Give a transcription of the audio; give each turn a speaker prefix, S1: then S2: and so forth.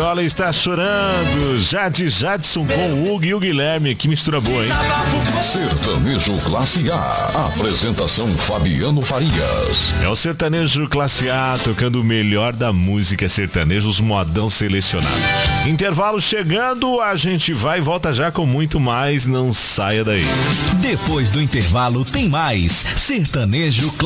S1: Viola está chorando. Jade Jadson com o Hugo e o Guilherme. Que mistura boa, hein?
S2: Sertanejo Classe A. Apresentação Fabiano Farias.
S1: É o Sertanejo Classe A tocando o melhor da música sertaneja, os modão selecionados. Intervalo chegando, a gente vai e volta já com muito mais. Não saia daí.
S3: Depois do intervalo tem mais Sertanejo Classe A.